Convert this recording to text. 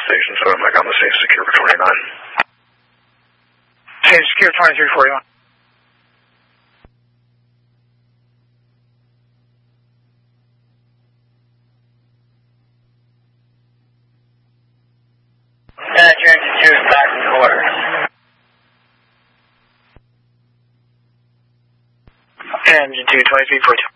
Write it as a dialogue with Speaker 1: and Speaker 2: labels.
Speaker 1: station, so I'm like on the safe secure for 29.
Speaker 2: Safe secure 2341.
Speaker 3: Engine 2 back in quarters.
Speaker 2: Engine 2 2342.